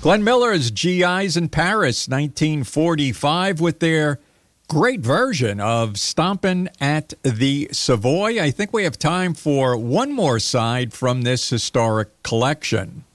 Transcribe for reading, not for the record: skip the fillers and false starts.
Glenn Miller's GIs in Paris, 1945, with their great version of Stompin' at the Savoy. I think we have time for one more side from this historic collection.